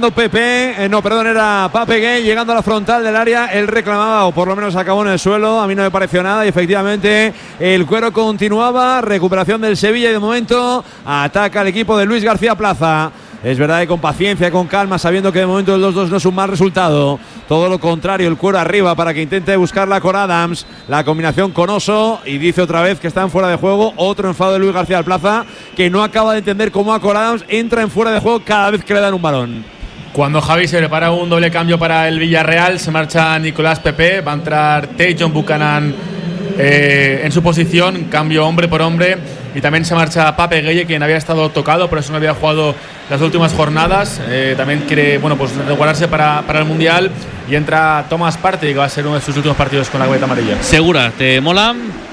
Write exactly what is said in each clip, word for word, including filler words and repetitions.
llegando Pepe, eh, no, perdón, era Pape Gay, llegando a la frontal del área. Él reclamaba, o por lo menos acabó en el suelo. A mí no me pareció nada y efectivamente el cuero continuaba. Recuperación del Sevilla y de momento ataca el equipo de Luis García Plaza. Es verdad que con paciencia, con calma, sabiendo que de momento el dos dos no es un mal resultado. Todo lo contrario, el cuero arriba para que intente buscarla con Adams. La combinación con Oso y dice otra vez que están fuera de juego. Otro enfado de Luis García Plaza, que no acaba de entender cómo a Cor Adams entra en fuera de juego cada vez que le dan un balón. Cuando Javi se prepara un doble cambio para el Villarreal, se marcha Nicolás Pepe, va a entrar Tajon Buchanan eh, en su posición, cambio hombre por hombre. Y también se marcha Pape Gueye, quien había estado tocado, por eso no había jugado las últimas jornadas. Eh, también quiere, bueno, pues resguardarse para, para el Mundial. Y entra Thomas Partey, que va a ser uno de sus últimos partidos con la camiseta amarilla. ¿Segura? ¿Te mola?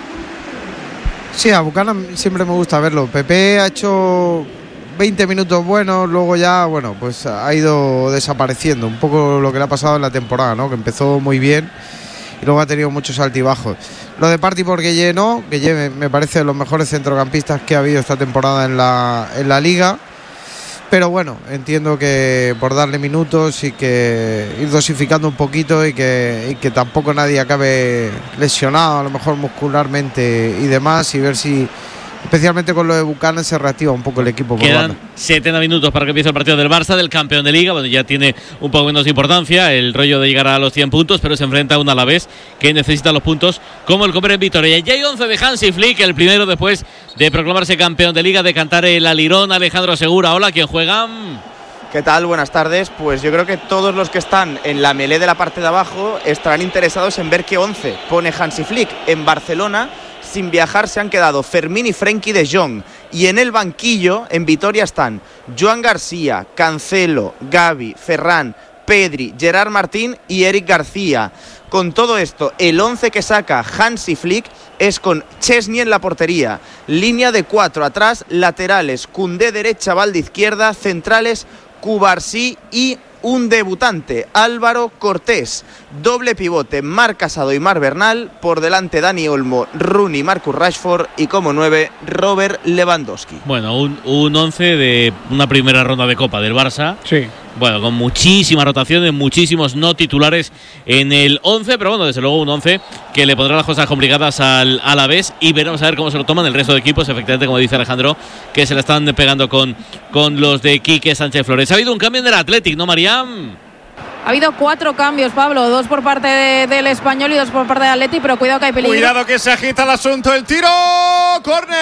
Sí, a Buchanan siempre me gusta verlo. Pepe ha hecho veinte minutos buenos, luego ya, bueno, pues ha ido desapareciendo. Un poco lo que le ha pasado en la temporada, ¿no? Que empezó muy bien y luego ha tenido muchos altibajos. Lo de Partey por Gueye no, Gueye me parece de los mejores centrocampistas que ha habido esta temporada en la, en la Liga. Pero bueno, entiendo que por darle minutos y que ir dosificando un poquito y que, y que tampoco nadie acabe lesionado, a lo mejor muscularmente y demás, y ver si, especialmente con lo de Buchanan, se reactiva un poco el equipo. Quedan setenta minutos para que empiece el partido del Barça, del campeón de Liga. Bueno, ya tiene un poco menos de importancia el rollo de llegar a los cien puntos, pero se enfrenta a un Alavés que necesita los puntos como el comer en Vitoria. Ya hay once de Hansi Flick, el primero después de proclamarse campeón de Liga, de cantar el alirón. Alejandro Segura, hola, ¿quién juega? ¿Qué tal? Buenas tardes. Pues yo creo que todos los que están en la melé de la parte de abajo estarán interesados en ver qué once pone Hansi Flick. En Barcelona, sin viajar, se han quedado Fermín y Frenkie de Jong. Y en el banquillo, en Vitoria, están Joan García, Cancelo, Gavi, Ferran, Pedri, Gerard Martín y Eric García. Con todo esto, el once que saca Hansi Flick es con Chesney en la portería, línea de cuatro atrás, laterales Koundé derecha, Balde izquierda, centrales Cubarsí y un debutante, Álvaro Cortés. Doble pivote, Marc Casado y Marc Bernal. Por delante, Dani Olmo, Rooney, Marcus Rashford. Y como nueve, Robert Lewandowski. Bueno, un, un once de una primera ronda de Copa del Barça. Sí. Bueno, con muchísimas rotaciones, muchísimos no titulares en el once, pero bueno, desde luego un once que le pondrá las cosas complicadas al Alavés y veremos a ver cómo se lo toman el resto de equipos, efectivamente, como dice Alejandro, que se la están pegando con, con los de Quique Sánchez Flores. Ha habido un cambio en el Athletic, ¿no, Mariam? Ha habido cuatro cambios, Pablo, dos por parte de, del Español y dos por parte del Atleti, pero cuidado que hay peligro. Cuidado que se agita el asunto, el tiro, córner.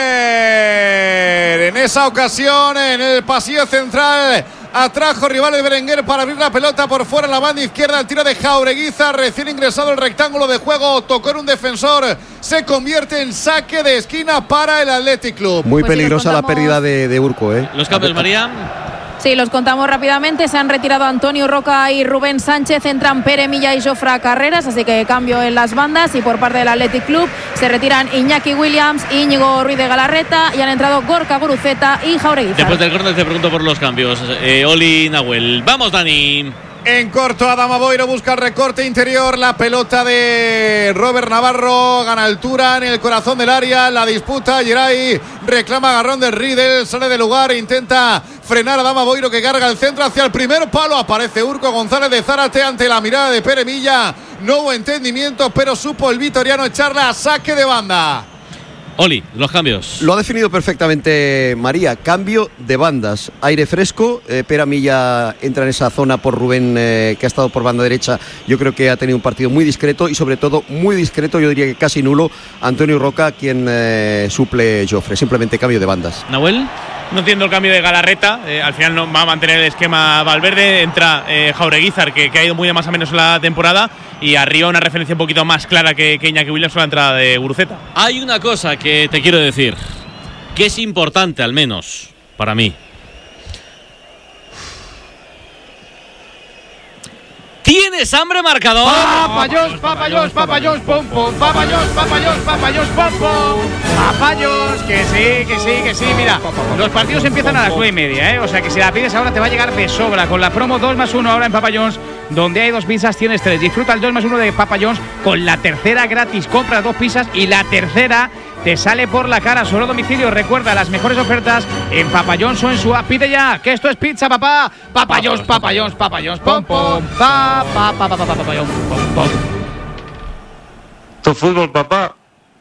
En esa ocasión, en el pasillo central, atrajo rival de Berenguer para abrir la pelota por fuera en la banda izquierda. El tiro de Jaureguiza, recién ingresado el rectángulo de juego, tocó en un defensor, se convierte en saque de esquina para el Athletic Club. Muy pues peligrosa sí, la pérdida de, de Urco, ¿eh? Los cambios, Mariam. Sí, los contamos rápidamente. Se han retirado Antonio Roca y Rubén Sánchez. Entran Pere Milla y Jofra Carreras, así que cambio en las bandas. Y por parte del Athletic Club se retiran Iñaki Williams, Íñigo Ruiz de Galarreta y han entrado Gorka Guruceta y Jaureguiza. Después del córner te pregunto por los cambios. Eh, Oli Nahuel. Vamos, Dani. En corto, Adama Boiro busca el recorte interior. La pelota de Robert Navarro gana altura en el corazón del área. La disputa, Geray reclama agarrón de Riedel, sale del lugar, intenta frenar a Adama Boiro, que carga el centro hacia el primer palo. Aparece Urco González de Zárate ante la mirada de Pere Milla. No hubo entendimiento, pero supo el vitoriano echarla a saque de banda. Oli, los cambios. Lo ha definido perfectamente María. Cambio de bandas, aire fresco. eh, Pere Milla entra en esa zona por Rubén, eh, que ha estado por banda derecha. Yo creo que ha tenido un partido muy discreto y sobre todo muy discreto, yo diría que casi nulo, Antonio Roca, quien eh, suple Jofre. Simplemente cambio de bandas. Nahuel. No entiendo el cambio de Galarreta, eh, al final no va a mantener el esquema Valverde, entra eh, Jaureguizar, que, que ha ido muy de más o menos en la temporada, y arriba una referencia un poquito más clara que, que Iñaki Williams con la entrada de Guruceta. Hay una cosa que te quiero decir, que es importante al menos para mí. ¿Tienes hambre, marcador? Papayos, papayos, papayos, pom pom, papayos, papayos, papayos, pom pom. Papayos, que sí, que sí, que sí. Mira, los partidos empiezan a las nueve y media, ¿eh? O sea que si la pides ahora te va a llegar de sobra. Con la promo dos más uno ahora en Papayons, donde hay dos pizzas tienes tres. Disfruta el dos más uno de Papayons con la tercera gratis. Compras dos pizzas y la tercera te sale por la cara. Solo domicilio. Recuerda las mejores ofertas en Papa John's o en su app. Pide ya, que esto es pizza, papá. Papa John's, Papa John's, Papa John's, pom pom, pa pa pa pa pa pa Papa John's, pom pom. Tu fútbol, papá.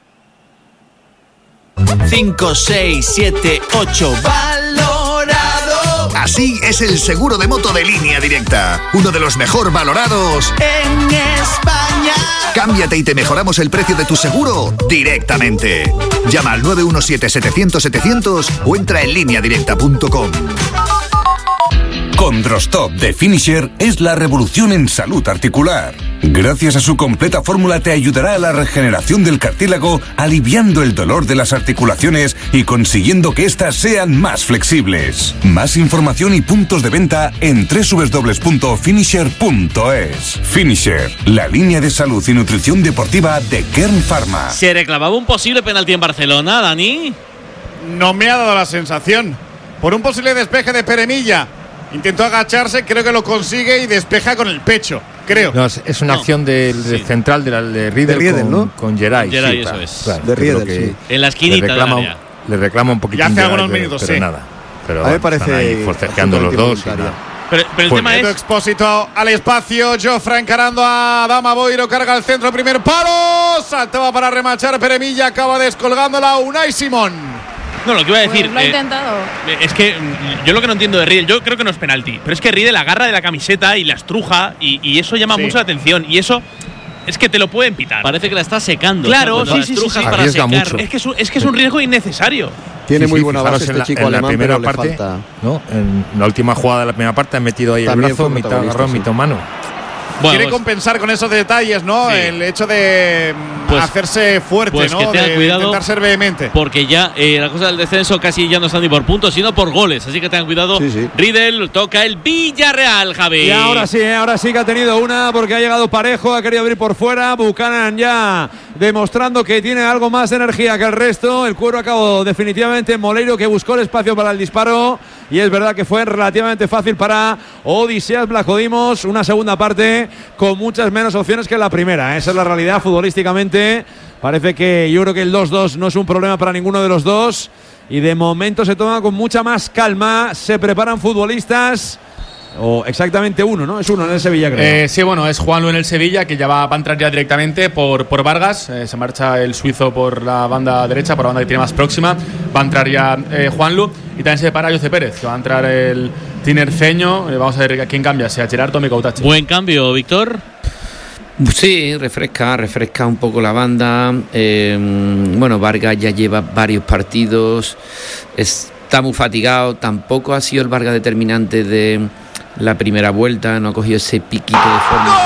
cinco, seis, siete, ocho. Valorado. Así es el seguro de moto de Línea Directa. Uno de los mejor valorados en España. Cámbiate y te mejoramos el precio de tu seguro directamente. Llama al nueve uno siete, setecientos, setecientos o entra en línea directa punto com. Condrostop de Finisher es la revolución en salud articular. Gracias a su completa fórmula te ayudará a la regeneración del cartílago, aliviando el dolor de las articulaciones y consiguiendo que éstas sean más flexibles. Más información y puntos de venta en doble u doble u doble u punto finisher punto es. Finisher, la línea de salud y nutrición deportiva de Kern Pharma. ¿Se reclamaba un posible penalti en Barcelona, Dani? No me ha dado la sensación. Por un posible despeje de Peremilla. Intentó agacharse, creo que lo consigue y despeja con el pecho, creo. No, es, es una no. acción del de sí. central de, la, de Riedel, de Riedel con, ¿no? con Geray. Geray, sí, eso claro, es. Claro, de Riedel, que sí. En la esquinita le reclama, del área. Le reclama un poquitín. Ya hace de algunos Geray, minutos, pero sí. nada. Pero a mí me parece están ahí forcejeando los dos. Y nada. Pero, pero el Pues tema Edu es… Expósito al espacio, Jofra encarando a Dama Boiro, carga al centro, primer palo, saltaba para remachar Peremilla, acaba descolgándola Unai Simón. No, lo que iba a decir… Pues lo ha eh, intentado. Es que yo lo que no entiendo de Riedel, yo creo que no es penalti, pero es que Riedel agarra de la camiseta y la estruja y, y eso llama Sí. mucho la atención y eso es que te lo pueden pitar. Parece que la está secando. Claro, o sea, sí, sí, sí, sí. para Arriesga secar. mucho. Es que es un, es que es un riesgo innecesario. Tiene Sí, muy sí, buena fijaros base en este la- chico en la alemán, primera pero le parte, falta. ¿no? En la última jugada de la primera parte ha metido ahí También el brazo, fue mitad protagonista, agarrón, sí. mitad mano. Bueno, Quiere pues, compensar con esos detalles, ¿no? Sí. El hecho de mm, Pues- hacerse fuerte, pues ¿no? que tenga de, de cuidado, intentar ser vehemente. porque ya eh, la cosa del descenso casi ya no está ni por puntos, sino por goles. Así que tengan cuidado. Sí, sí. Riedel toca el Villarreal, Javi. Y ahora sí, eh, ahora sí que ha tenido una porque ha llegado parejo, ha querido abrir por fuera. Buchanan ya demostrando que tiene algo más de energía que el resto. El cuero acabó definitivamente en Moleiro, que buscó el espacio para el disparo. Y es verdad que fue relativamente fácil para Odiseas Vlachodimos. Una segunda parte con muchas menos opciones que la primera. Esa es la realidad futbolísticamente. Parece que yo creo que el dos dos no es un problema para ninguno de los dos. Y de momento se toma con mucha más calma. Se preparan futbolistas. O exactamente uno, ¿no? Es uno en el Sevilla, creo. Eh, sí, bueno, es Juanlu en el Sevilla, que ya va, va a entrar ya directamente por, por Vargas. Eh, se marcha el suizo por la banda derecha, por la banda que tiene más próxima. Va a entrar ya eh, Juanlu. Y también se separa Jose Pérez, que va a entrar el tinerfeño. Eh, vamos a ver a quién cambia, sea Gerardo o Micautache. Buen cambio, Víctor. Sí, refresca, refresca un poco la banda. Eh, bueno, Vargas ya lleva varios partidos. Está muy fatigado. Tampoco ha sido el Vargas determinante de la primera vuelta. No ha cogido ese piquito de forma.